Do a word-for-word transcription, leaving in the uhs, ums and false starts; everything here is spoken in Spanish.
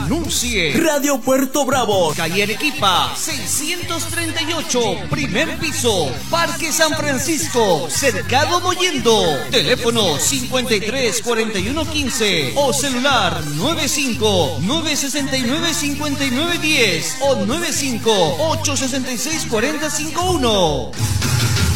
Anuncie Radio Puerto Bravo, calle Arequipa, seiscientos treinta y ocho, primer piso, Parque San Francisco, Cercado Mollendo. Teléfono cincuenta y tres, cuarenta y uno, quince o celular nueve cinco, nueve seis nueve, cinco nueve uno cero o nueve cinco, ocho seis seis, cuatro cero cinco uno.